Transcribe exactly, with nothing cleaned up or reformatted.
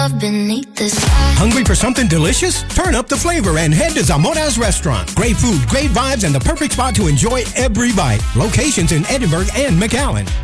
beneath the sky. Hungry for something delicious? Turn up the flavor and head to Zamora's Restaurant. Great food, great vibes, and the perfect spot to enjoy every bite. Locations in Edinburgh and McAllen.